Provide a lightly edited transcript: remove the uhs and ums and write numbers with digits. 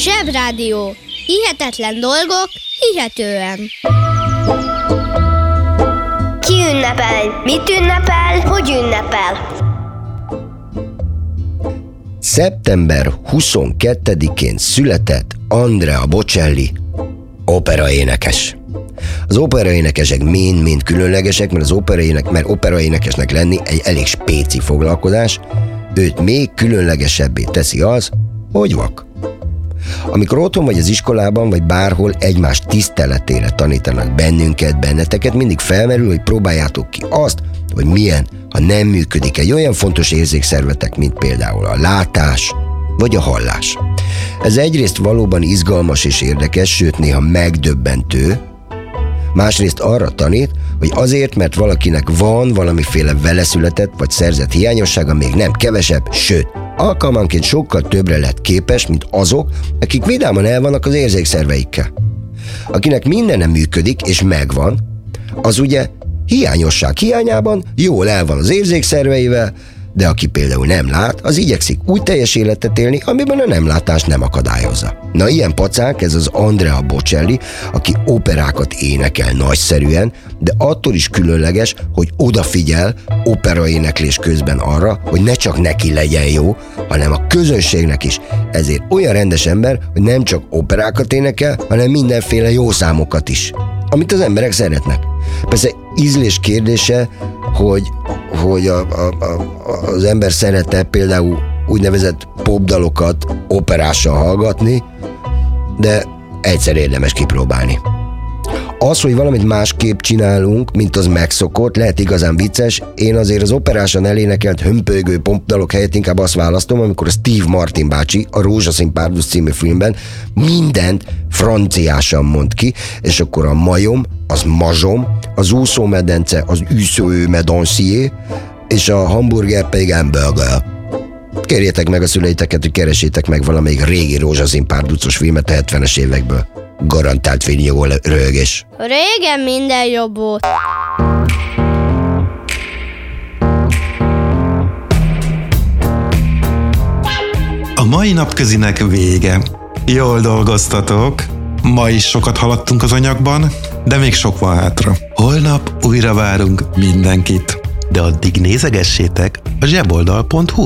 Zsebrádió. Hihetetlen dolgok, hihetően. Ki ünnepel? Mit ünnepel? Hogy ünnepel? Szeptember 22-én született Andrea Bocelli, operaénekes. Az operaénekesek mind különlegesek, mert operaénekesnek lenni egy elég spéci foglalkozás, őt még különlegesebbé teszi az, hogy vak. Amikor otthon vagy az iskolában, vagy bárhol egymás tiszteletére tanítanak benneteket, mindig felmerül, hogy próbáljátok ki azt, hogy milyen, ha nem működik egy olyan fontos érzékszervetek, mint például a látás vagy a hallás. Ez egyrészt valóban izgalmas és érdekes, sőt néha megdöbbentő, másrészt arra tanít, hogy azért, mert valakinek van valamiféle veleszületett vagy szerzett hiányossága, még nem kevesebb, sőt, alkalmanként sokkal többre lett képes, mint azok, akik vidáman el vannak az érzékszerveikkel. Akinek minden nem működik és megvan, az ugye hiányosság hiányában jól el van az érzékszerveivel, de aki például nem lát, az igyekszik úgy teljes életet élni, amiben a nemlátás nem akadályozza. Na, ilyen pacák ez az Andrea Bocelli, aki operákat énekel nagyszerűen, de attól is különleges, hogy odafigyel operaéneklés közben arra, hogy ne csak neki legyen jó, hanem a közönségnek is. Ezért olyan rendes ember, hogy nem csak operákat énekel, hanem mindenféle jó számokat is, amit az emberek szeretnek. Persze ízlés kérdése, hogy az ember szerette például úgynevezett popdalokat operással hallgatni, de egyszer érdemes kipróbálni. Az, hogy valamit másképp csinálunk, mint az megszokott, lehet igazán vicces. Én azért az operásan elénekelt hömpölygő popdalok helyett inkább azt választom, amikor a Steve Martin bácsi a Rózsaszín párduc című filmben mindent franciásan mond ki, és akkor a majom, az mazsom, az úszómedence, az üszőmedancier, és a hamburger pedig hamburger. Kérjétek meg a szüleiteket, hogy keresétek meg valamelyik régi Rózsaszín párducos filmet a 70-es évekből. Garantált fényjogó röhögés. Régen minden jobb volt. A mai napközinek vége. Jól dolgoztatok. Ma is sokat haladtunk az anyagban, de még sok van hátra. Holnap újra várunk mindenkit. De addig nézegessétek a zseboldal.hu-t.